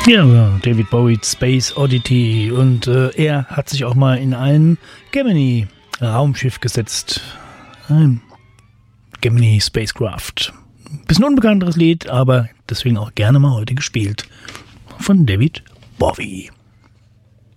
Ja, David Bowie, Space Oddity, und er hat sich auch mal in ein Gemini-Raumschiff gesetzt. Ein Gemini Spacecraft. Bisschen unbekannteres Lied, aber deswegen auch gerne mal heute gespielt. Von David Bowie.